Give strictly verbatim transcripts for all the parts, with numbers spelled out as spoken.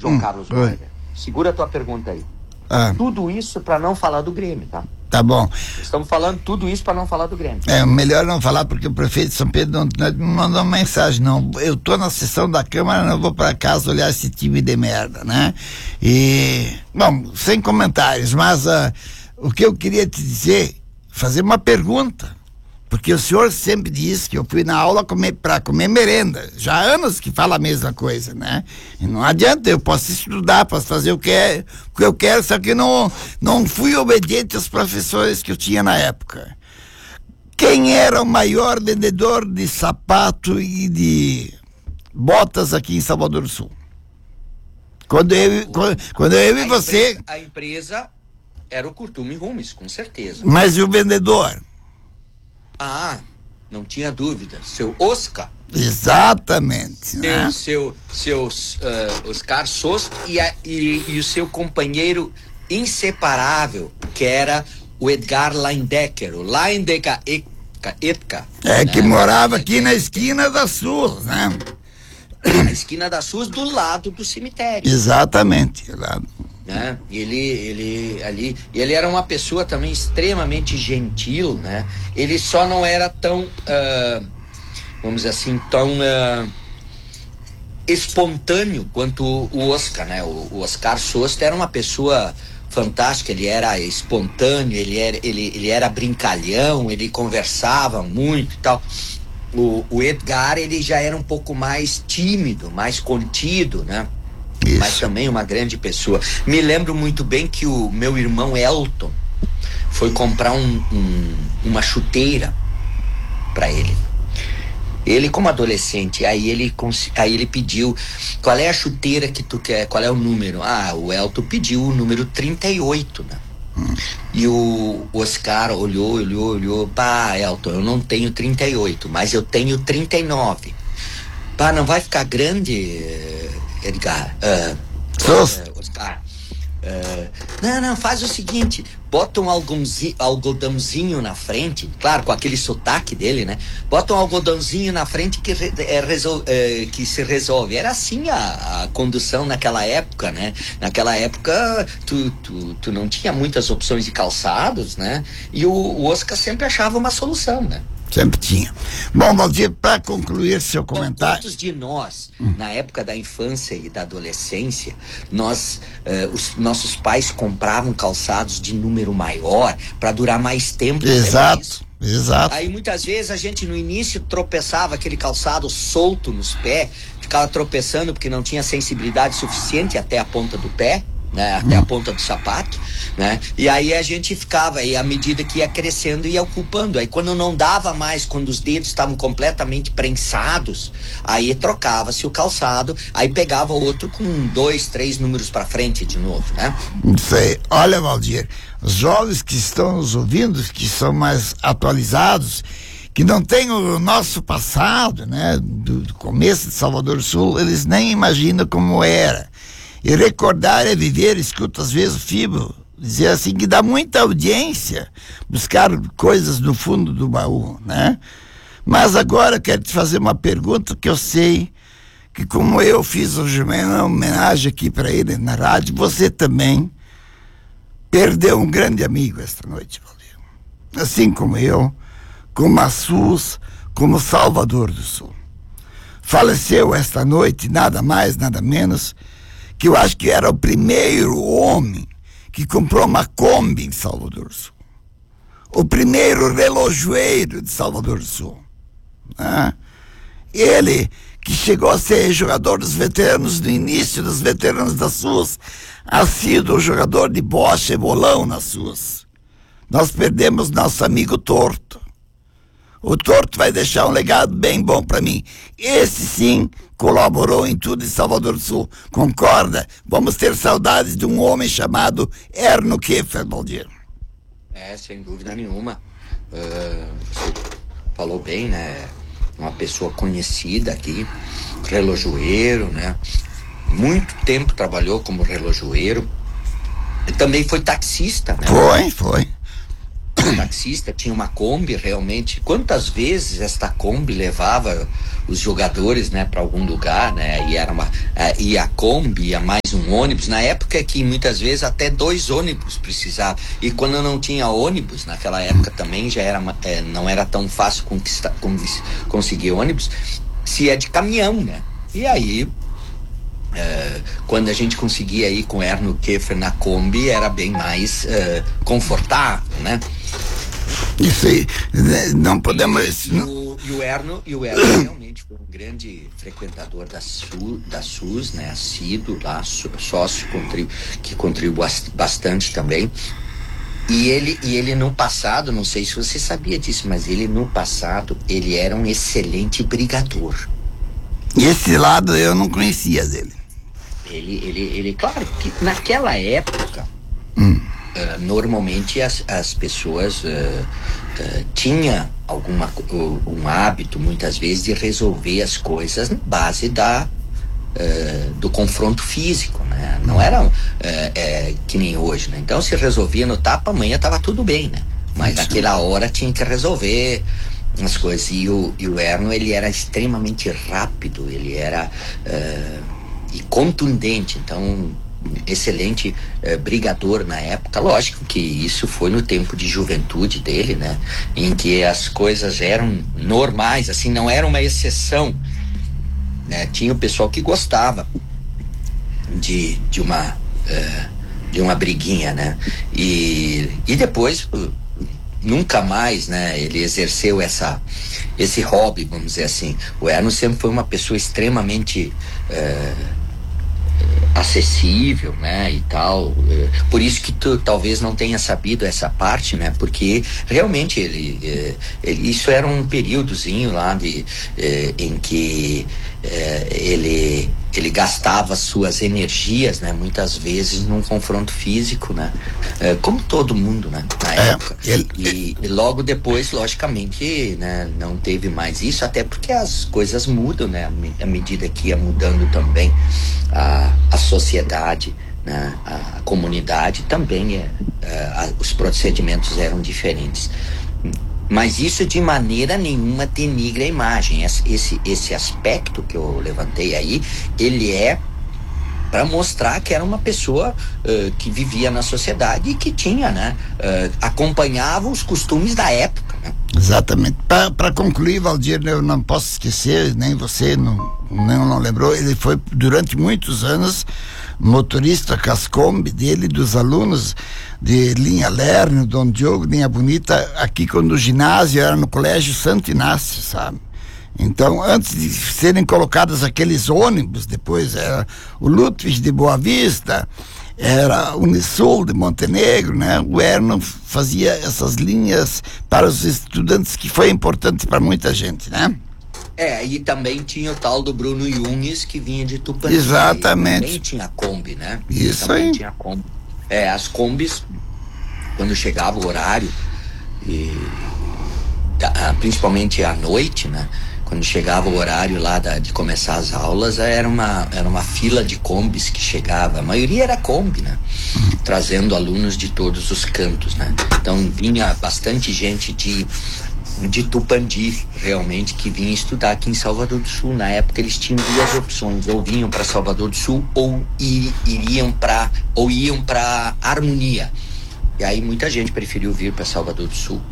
João hum, Carlos oi. Moreira. Segura a tua pergunta aí. Ah. Tudo isso para não falar do Grêmio, tá? Tá bom. Estamos falando tudo isso para não falar do Grêmio. É, melhor não falar porque o prefeito de São Pedro não, não me mandou uma mensagem, não. Eu tô na sessão da Câmara, não vou para casa olhar esse time de merda, né? E, bom, sem comentários, mas uh, o que eu queria te dizer, fazer uma pergunta. Porque o senhor sempre disse que eu fui na aula comer, para comer merenda. Já há anos que fala a mesma coisa, né? E não adianta, eu posso estudar, posso fazer o que, é, o que eu quero, só que não, não fui obediente aos professores que eu tinha na época. Quem era o maior vendedor de sapato e de botas aqui em Salvador do Sul? Quando eu, quando, quando eu e você... A empresa era o Curtume Rumes, com certeza. Mas e o vendedor? Ah, não tinha dúvida. Seu Oscar. Exatamente. Né? Seu, seu, seu uh, Oscar Sosto e, a, e, e o seu companheiro inseparável, que era o Edgar Leindecker. O Leindecker Etka. É, né? que morava aqui na esquina da Sul, né? Na esquina da Sul, do lado do cemitério. Exatamente. Lá. Né? Ele, ele ali, ele era uma pessoa também extremamente gentil, né? Ele só não era tão, uh, vamos dizer assim, tão uh, espontâneo quanto o Oscar, né? O, o Oscar Sost era uma pessoa fantástica, ele era espontâneo, ele era, ele, ele era brincalhão, ele conversava muito e tal. O, o Edgar, ele já era um pouco mais tímido, mais contido, né? Isso. Mas também uma grande pessoa. Me lembro muito bem que o meu irmão Elton foi comprar um, um, uma chuteira para ele. Ele como adolescente, aí ele, aí ele pediu, qual é a chuteira que tu quer, qual é o número? Ah, o Elton pediu o número trinta e oito, né? Hum. E o Oscar olhou, olhou, olhou, pá, Elton, eu não tenho trinta e oito, mas eu tenho trinta e nove. Pá, não vai ficar grande, Edgar? Uh, uh, Oscar. Uh, não, não, faz o seguinte, bota um algodãozinho, algodãozinho na frente, claro, com aquele sotaque dele, né? Bota um algodãozinho na frente que, é, resol, é, que se resolve. Era assim a, a condução naquela época, né? Naquela época tu, tu, tu não tinha muitas opções de calçados, né? E o, o Oscar sempre achava uma solução, né? Sempre tinha. Bom, Valdir, para concluir seu comentário... Quantos de nós, hum. na época da infância e da adolescência, nós, uh, os nossos pais compravam calçados de número maior para durar mais tempo? Exato, exato. Aí muitas vezes a gente no início tropeçava aquele calçado solto nos pés, ficava tropeçando porque não tinha sensibilidade suficiente até a ponta do pé, né, até hum. a ponta do sapato, né? E aí a gente ficava, e à medida que ia crescendo, ia ocupando. Aí quando não dava mais, quando os dedos estavam completamente prensados, aí trocava-se o calçado, aí pegava outro com dois, três números para frente de novo, né? Não sei. Olha, Valdir, os jovens que estão nos ouvindo, que são mais atualizados, que não têm o nosso passado, né, do, do começo de Salvador do Sul, eles nem imaginam como era. E recordar é viver. Escuto às vezes o Fibo dizer assim que dá muita audiência buscar coisas no fundo do baú, né? Mas agora eu quero te fazer uma pergunta que eu sei que, como eu fiz hoje uma homenagem aqui para ele na rádio, você também perdeu um grande amigo esta noite, Valdir. Assim como eu, como a SUS, como Salvador do Sul. Faleceu esta noite nada mais, nada menos que eu acho que era o primeiro homem que comprou uma Kombi em Salvador do Sul. O primeiro relojoeiro de Salvador do Sul. Né? Ele, que chegou a ser jogador dos veteranos, no início dos veteranos da SUS, ha sido jogador de bocha e bolão na SUS. Nós perdemos nosso amigo Torto. O Torto vai deixar um legado bem bom para mim. Esse sim colaborou em tudo em Salvador do Sul. Concorda? Vamos ter saudades de um homem chamado Erno Keffer, Valdir. É, sem dúvida nenhuma. Uh, você falou bem, né? Uma pessoa conhecida aqui, relojoeiro, né? Muito tempo trabalhou como relojoeiro. E também foi taxista, né? Foi, foi. taxista, tinha uma Kombi realmente. Quantas vezes esta Kombi levava os jogadores, né, para algum lugar, né? E era uma e a Kombi, ia mais um ônibus. Na época que muitas vezes até dois ônibus precisava. E quando não tinha ônibus, naquela época também já era é, não era tão fácil conquistar, conseguir ônibus. Se é de caminhão, né? E aí Uh, quando a gente conseguia ir com o Erno Keffer na Kombi, era bem mais uh, confortável, né? Isso aí, não podemos... E o, e o Erno, e o Erno realmente foi um grande frequentador da, Su, da SUS, né? Assíduo lá, sócio contribu, que contribuiu bastante também. E ele, e ele no passado, não sei se você sabia disso, mas ele no passado, ele era um excelente brigador. E esse lado eu não conhecia dele. Ele, ele, ele, claro que naquela época, hum. uh, normalmente as, as pessoas uh, uh, tinham alguma, uh, um hábito, muitas vezes, de resolver as coisas na base da, uh, do confronto físico, né? Não era uh, uh, que nem hoje, né? Então, se resolvia no tapa, amanhã estava tudo bem, né? Mas Isso. naquela hora tinha que resolver as coisas. E o, e o Erno, ele era extremamente rápido, ele era... Uh, e contundente, então excelente eh, brigador na época. Lógico que isso foi no tempo de juventude dele, né, em que as coisas eram normais, assim, não era uma exceção, né? Tinha o pessoal que gostava de, de uma eh, de uma briguinha, né, e, e depois uh, nunca mais, né, ele exerceu essa esse hobby, vamos dizer assim. O Erno sempre foi uma pessoa extremamente eh, acessível, né, e tal. Por isso que tu talvez não tenha sabido essa parte, né, porque realmente ele, ele isso era um períodozinho lá de eh, em que eh, ele ele gastava suas energias, né, muitas vezes num confronto físico, né, eh, como todo mundo, né, na é, época. Ele... E, e logo depois, logicamente, né, não teve mais isso, até porque as coisas mudam, né, à medida que ia mudando também a, a sociedade, né, a, a comunidade também, é, é, a, os procedimentos eram diferentes. Mas isso de maneira nenhuma denigra a imagem. Esse, esse aspecto que eu levantei aí, ele é para mostrar que era uma pessoa uh, que vivia na sociedade e que tinha, né, uh, acompanhava os costumes da época, né? Exatamente. Para concluir, Valdir, eu não posso esquecer, nem você não, não, não lembrou, ele foi durante muitos anos motorista Cascombi dele, dos alunos de Linha Lerner, Dom Diogo, Linha Bonita, aqui quando o ginásio era no Colégio Santo Inácio, sabe? Então, antes de serem colocados aqueles ônibus, depois era o Ludwig de Boa Vista, era o Unisul de Montenegro, né? O Erno fazia essas linhas para os estudantes, que foi importante para muita gente, né? É, e também tinha o tal do Bruno Yunes, que vinha de Tupandi. Exatamente. Também tinha Kombi, né? Isso também aí. Tinha Kombi. É, as Kombis, quando chegava o horário, e, principalmente à noite, né? Quando chegava o horário lá da, de começar as aulas, era uma, era uma fila de Kombis que chegava. A maioria era Kombi, né? Trazendo alunos de todos os cantos, né? Então vinha bastante gente de, de Tupandi, realmente, que vinha estudar aqui em Salvador do Sul. Na época eles tinham duas opções: ou vinham para Salvador do Sul ou ir, iriam para ou iam para Harmonia. E aí muita gente preferiu vir para Salvador do Sul.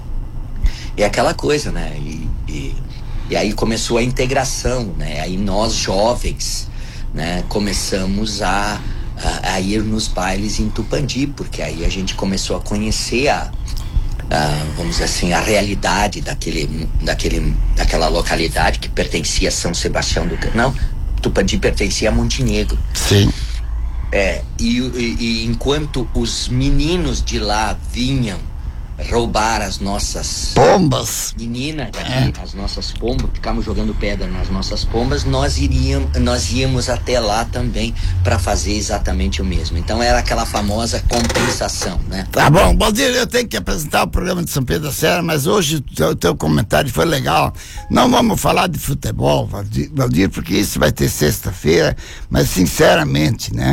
E aquela coisa, né? E, e E aí começou a integração, né? Aí nós jovens, né, começamos a, a, a ir nos bailes em Tupandi, porque aí a gente começou a conhecer a, a vamos dizer assim, a realidade daquele, daquele, daquela localidade que pertencia a São Sebastião do Campo. Não, Tupandi pertencia a Montenegro. Sim. É, e, e, e enquanto os meninos de lá vinham roubar as nossas pombas, meninas daqui, é. as nossas pombas, ficamos jogando pedra nas nossas pombas, nós iríamos, nós íamos até lá também para fazer exatamente o mesmo. Então era aquela famosa compensação, né? Tá bom, Valdir, eu tenho que apresentar o programa de São Pedro da Serra, mas hoje o teu, teu comentário foi legal. Não vamos falar de futebol, Valdir, Valdir, porque isso vai ter sexta-feira, mas sinceramente, né?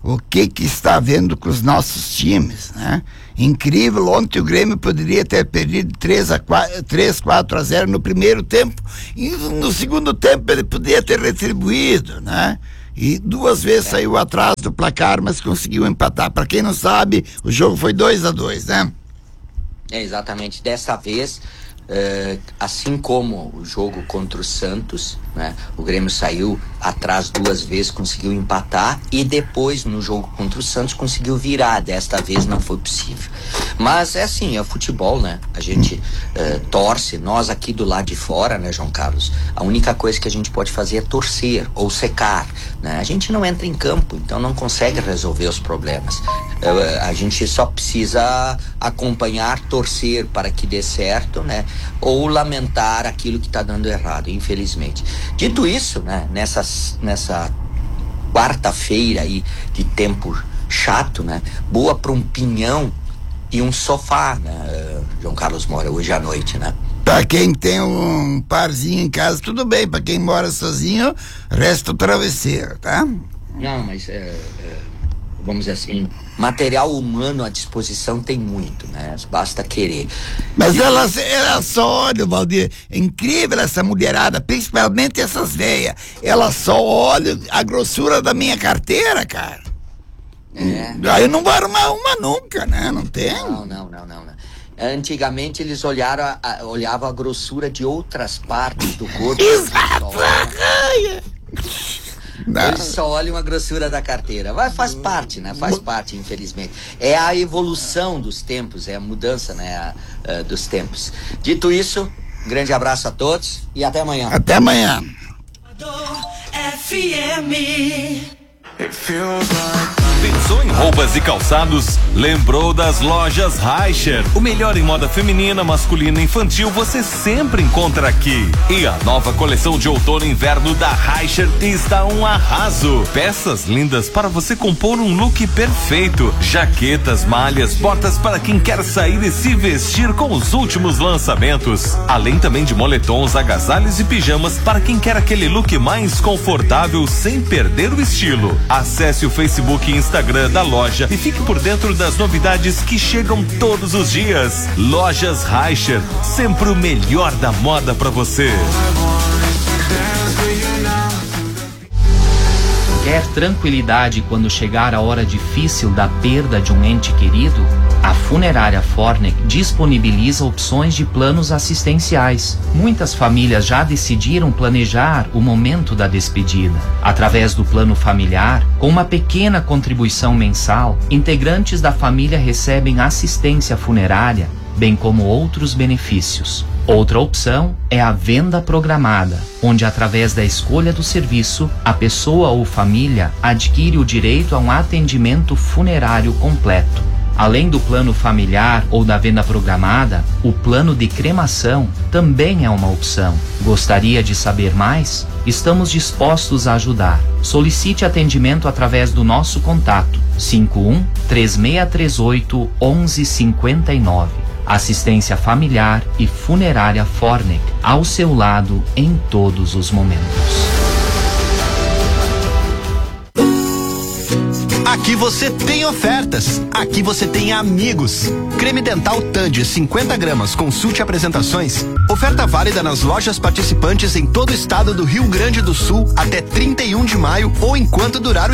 o que que está havendo com os nossos times, né? Incrível, ontem o Grêmio poderia ter perdido três a quatro a zero no primeiro tempo, e no segundo tempo ele podia ter retribuído, né? E duas vezes saiu atrás do placar, mas conseguiu empatar. Para quem não sabe, o jogo foi dois a dois, né? É, exatamente. Dessa vez, uh, assim como o jogo contra o Santos, né? O Grêmio saiu atrás duas vezes, conseguiu empatar, e depois no jogo contra o Santos conseguiu virar. Desta vez não foi possível. Mas é assim, é futebol, né? A gente uh, torce, nós aqui do lado de fora, né, João Carlos? A única coisa que a gente pode fazer é torcer ou secar, né? A gente não entra em campo, então não consegue resolver os problemas. Uh, a gente só precisa acompanhar, torcer para que dê certo, né? Ou lamentar aquilo que está dando errado, infelizmente. Dito isso, né? Nessas, nessa quarta-feira aí de tempo chato, né? Boa para um pinhão e um sofá, né, João Carlos Moura, hoje à noite, né? Pra quem tem um parzinho em casa, tudo bem. Pra quem mora sozinho, resta o travesseiro, tá? Não, mas, é, é, vamos dizer assim, material humano à disposição tem muito, né? Basta querer. Mas ela, ela só olha, Valdir, é incrível essa mulherada, principalmente essas veias. Ela só olha a grossura da minha carteira, cara. É. Aí eu não vou arrumar uma nunca, né? Não tem? Não, não, não, não, não. Antigamente eles olharam a, a, olhavam a grossura de outras partes do corpo. Exato! Eles só olham a grossura da carteira. Mas faz parte, né? Faz parte, infelizmente. É a evolução dos tempos, é a mudança, né? A, a, dos tempos. Dito isso, um grande abraço a todos e até amanhã. Até amanhã. F M. Pensou em roupas e calçados? Lembrou das lojas Reicher. O melhor em moda feminina, masculina e infantil você sempre encontra aqui. E a nova coleção de outono e inverno da Reicher está um arraso. Peças lindas para você compor um look perfeito. Jaquetas, malhas, botas para quem quer sair e se vestir com os últimos lançamentos. Além também de moletons, agasalhos e pijamas para quem quer aquele look mais confortável sem perder o estilo. Acesse o Facebook e Instagram da loja e fique por dentro das novidades que chegam todos os dias. Lojas Reicher, sempre o melhor da moda para você. Quer tranquilidade quando chegar a hora difícil da perda de um ente querido? A Funerária Fornec disponibiliza opções de planos assistenciais. Muitas famílias já decidiram planejar o momento da despedida. Através do plano familiar, com uma pequena contribuição mensal, integrantes da família recebem assistência funerária, bem como outros benefícios. Outra opção é a venda programada, onde através da escolha do serviço, a pessoa ou família adquire o direito a um atendimento funerário completo. Além do plano familiar ou da venda programada, o plano de cremação também é uma opção. Gostaria de saber mais? Estamos dispostos a ajudar. Solicite atendimento através do nosso contato cinco um, três seis três oito, um um cinco nove. Assistência familiar e funerária Fornec, ao seu lado em todos os momentos. Aqui você tem ofertas, aqui você tem amigos. Creme dental Tandy cinquenta gramas, consulte apresentações. Oferta válida nas lojas participantes em todo o estado do Rio Grande do Sul até trinta e um de maio ou enquanto durar o